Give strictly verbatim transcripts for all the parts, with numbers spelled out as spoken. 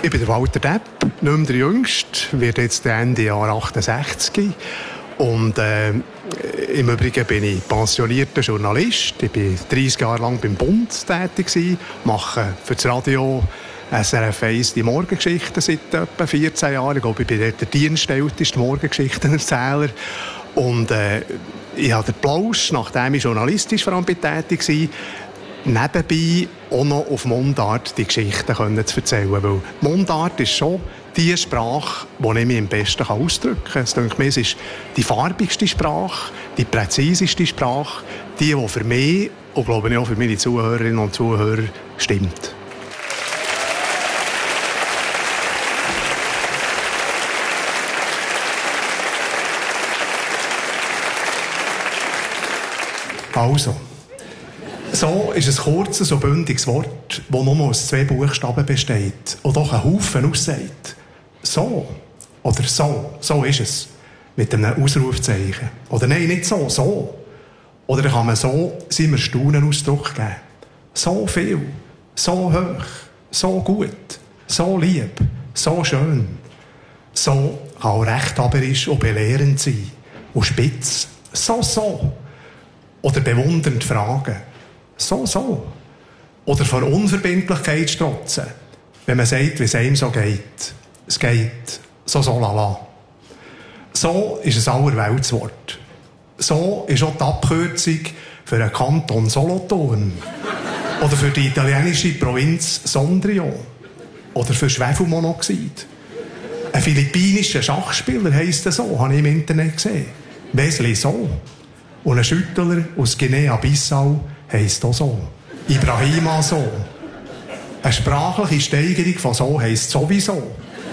Ich bin der Walter Depp, nicht mehr der Jüngste, werde jetzt Ende Jahr achtundsechzig. Und äh, im Übrigen bin ich pensionierter Journalist. Ich war dreissig Jahre lang beim Bund tätig gewesen, mache für das Radio S R F eins die Morgengeschichten seit etwa vierzehn Jahren. Ich glaube, ich bin dort der dienstälteste Morgengeschichtenerzähler. Und äh, ich habe den Plausch, nachdem ich journalistisch vor allem tätig war, nebenbei auch noch auf Mundart die Geschichten können zu erzählen. Weil Mundart ist schon die Sprache, die ich mich am besten ausdrücken kann. Es denke mir, es ist die farbigste Sprache, die präziseste Sprache, die, die für mich und glaube ich auch für meine Zuhörerinnen und Zuhörer stimmt. Also, so ist ein kurzes und bündiges Wort, das nur aus zwei Buchstaben besteht und doch einen Haufen aussagt. So oder so, so ist es. Mit einem Ausrufzeichen. Oder nein, nicht so, so. Oder kann man so seinem Erstaunen Ausdruck geben. So viel, so hoch, so gut, so lieb, so schön. So kann auch rechthaberisch und belehrend sein. Und spitz, so, so. Oder bewundernd fragen. So, so. Oder vor Unverbindlichkeit strotzen. Wenn man sagt, wie es einem so geht. Es geht so, so, lala. So ist ein Allerweltswort. So ist auch die Abkürzung für einen Kanton Solothurn. Oder für die italienische Provinz Sondrio. Oder für Schwefelmonoxid. Ein philippinischer Schachspieler heisst er so, habe ich im Internet gesehen. Wesley So. Und ein Schüttler aus Guinea-Bissau heisst auch so. Ibrahima So. Eine sprachliche Steigerung von so heisst sowieso.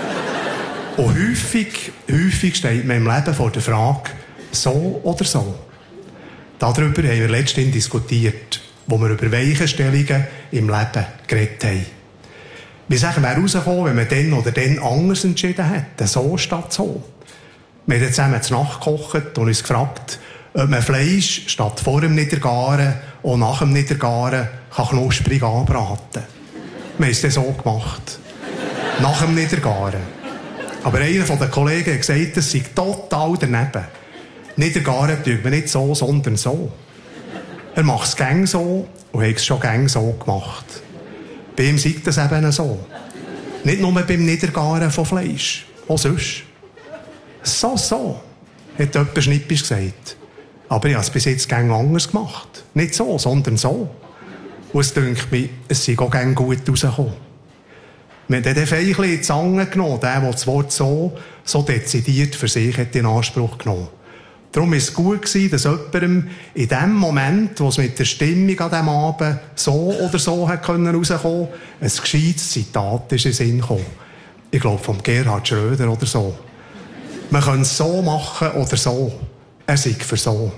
Und häufig, häufig steht man im Leben vor der Frage, so oder so. Darüber haben wir letztens diskutiert, wo wir über Weichenstellungen im Leben geredet haben. Wie sagen wir rausgekommen, wenn man dann oder dann anders entschieden hätte, so statt so? Wir haben zusammen zu Nacht gekocht und uns gefragt, ob man Fleisch statt vor dem Niedergaren und nach dem Niedergaren kann knusprig anbraten. Wir haben es dann so gemacht. Nach dem Niedergaren. Aber einer der Kollegen hat gesagt, das sei total daneben. Niedergaren tut man nicht so, sondern so. Er macht es gäng so und hat es schon gäng so gemacht. Bei ihm sei das eben so. Nicht nur beim Niedergaren von Fleisch, auch sonst. So, so, hat jemand schnippisch gesagt. Aber ich habe es bis jetzt gäng anders gemacht. Nicht so, sondern so. Und es dünkt mich, es sei auch gäng gut rausgekommen. Wir haben den Feichli in die Zange genommen, der, der das Wort so, so dezidiert für sich hat in Anspruch genommen. Darum war es gut, dass jemandem in dem Moment, wo es mit der Stimmung an diesem Abend so oder so hat können rauskommen, ein gescheites Zitat ist in den Sinn gekommen. Ich glaube, vom Gerhard Schröder oder so. Man kann es so machen oder so. Er sei für so.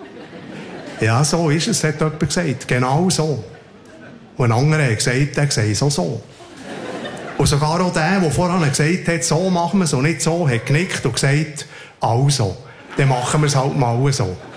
Ja, so ist es, hat jemand gesagt. Genau so. Und ein anderer hat gesagt, er sei so so. Und sogar auch der, der vorhin gesagt hat, so machen wir es und nicht so, hat genickt und gesagt, also, dann machen wir es halt mal so.